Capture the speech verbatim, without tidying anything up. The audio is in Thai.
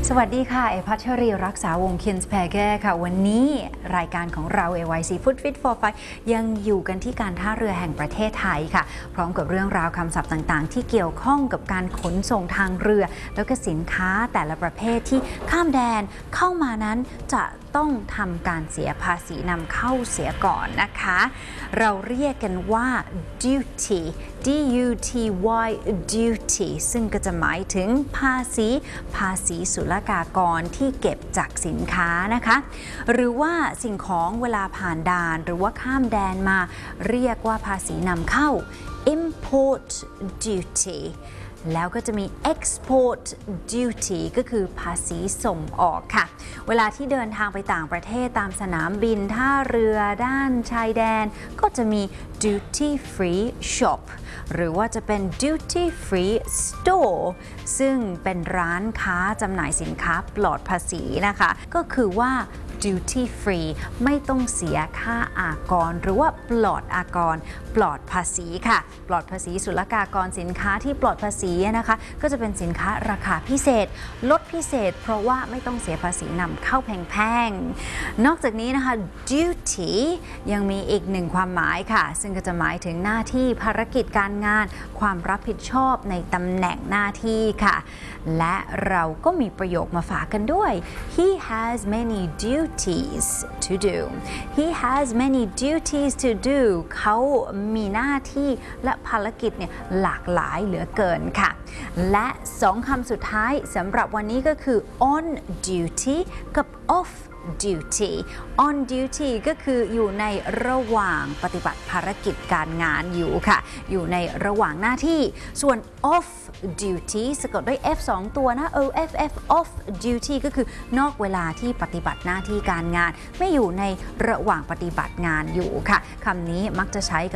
สวัสดีค่ะเอพัชรีรักษาวงศ์คินส์แพเกอร์ค่ะวันนี้รายการของเรา เอ วาย ซี Food Fit for Fight ยังอยู่กันที่การท่าเรือแห่งประเทศไทยค่ะพร้อมกับเรื่องราวคำศัพท์ต่างๆที่เกี่ยวข้องกับการขนส่งทางเรือแล้วก็สินค้าแต่ละประเภทที่ข้ามแดนเข้ามานั้นจะต้องทำการเสียภาษีนำเข้าเสียก่อนนะคะเราเรียกกันว่า duty D U T Y duty ซึ่งก็จะหมายถึงภาษีภาษีศุลกากรที่เก็บจากสินค้านะคะหรือว่าสิ่งของเวลาผ่านด่านหรือว่าข้ามแดนมาเรียกว่าภาษีนำเข้า import duty แล้วก็จะมี export duty ก็คือภาษีส่งออกค่ะเวลาที่เดินทางไปต่างประเทศตามสนามบินท่าเรือด้านชายแดนก็จะมี duty free shop หรือว่าจะเป็น duty free store ซึ่งเป็นร้านค้าจำหน่ายสินค้าปลอดภาษีนะคะก็คือว่า duty free ไม่ต้องเสียค่าอากรหรือว่าปลอดอากรปลอดภาษีค่ะปลอดภาษีศุลกากรสินค้าที่ปลอดภาษีนะคะก็จะเป็นสินค้าราคาพิเศษลดพิเศษเพราะว่าไม่ต้องเสียภาษีนำเข้าแพงๆนอกจากนี้นะคะ duty ยังมีอีกหนึ่งความหมายค่ะซึ่งก็จะหมายถึงหน้าที่ภารกิจการงานความรับผิดชอบในตำแหน่งหน้าที่ค่ะและเราก็มีประโยคมาฝากกันด้วย he has many duties to do he has many duties to do เขามีหน้าที่และภารกิจเนี่ยหลากหลายเหลือเกินค่ะและสองคำสุดท้ายสำหรับวันนี้ก็คือ on duty กับ off duty on duty ก็คืออยู่ในระหว่างปฏิบัติภารกิจการงานอยู่ค่ะอยู่ในระหว่างหน้าที่ส่วน off duty สะกดด้วย f สองตัวนะ o f f off duty ก็คือนอกเวลาที่ปฏิบัติหน้าที่การงานไม่อยู่ในระหว่างปฏิบัติงานอยู่ค่ะคำนี้มักจะใช้